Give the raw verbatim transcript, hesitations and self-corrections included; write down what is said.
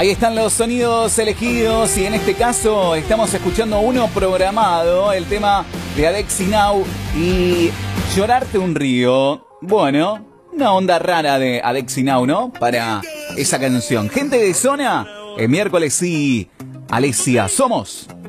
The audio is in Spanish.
Ahí están los sonidos elegidos y en este caso estamos escuchando uno programado, el tema de Alexi Now y Llorarte un río. Bueno, una onda rara de Alexi Now, ¿no? Para esa canción. Gente de zona, el miércoles sí, Alesia, somos